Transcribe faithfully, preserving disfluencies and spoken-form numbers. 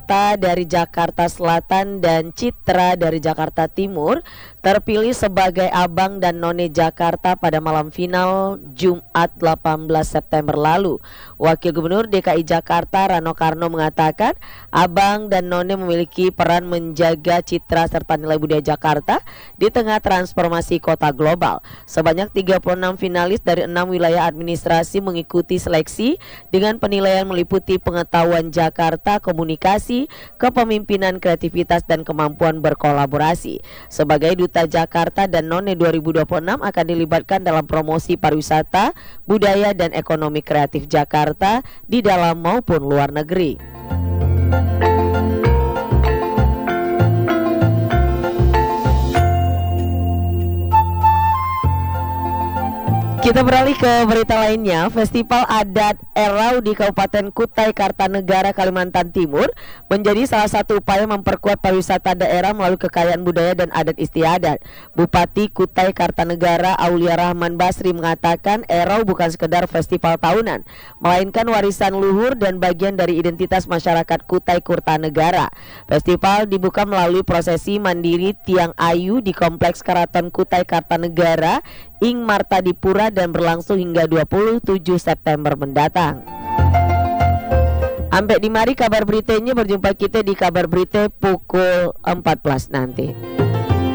Wisata dari Jakarta Selatan dan Citra dari Jakarta Timur terpilih sebagai Abang dan None Jakarta pada malam final Jumat delapan belas September lalu. Wakil Gubernur D K I Jakarta Rano Karno mengatakan Abang dan None memiliki peran menjaga citra serta nilai budaya Jakarta di tengah transformasi kota global. Sebanyak tiga puluh enam finalis dari enam wilayah administrasi mengikuti seleksi dengan penilaian meliputi pengetahuan Jakarta, komunikasi, kepemimpinan, kreativitas, dan kemampuan berkolaborasi. Sebagai Duta Jakarta dan None dua ribu dua puluh enam akan dilibatkan dalam promosi pariwisata, budaya, dan ekonomi kreatif Jakarta di dalam maupun luar negeri. Kita beralih ke berita lainnya. Festival Adat Erau di Kabupaten Kutai Kartanegara, Kalimantan Timur menjadi salah satu upaya memperkuat pariwisata daerah melalui kekayaan budaya dan adat istiadat. Bupati Kutai Kartanegara Aulia Rahman Basri mengatakan Erau bukan sekedar festival tahunan, melainkan warisan luhur dan bagian dari identitas masyarakat Kutai Kartanegara. Festival dibuka melalui prosesi mandiri Tiang Ayu di Kompleks Keraton Kutai Kartanegara Ing Martadipura dan berlangsung hingga dua puluh tujuh September mendatang. Sampai di mari kabar beritanya, berjumpa kita di kabar berita pukul empat belas nanti.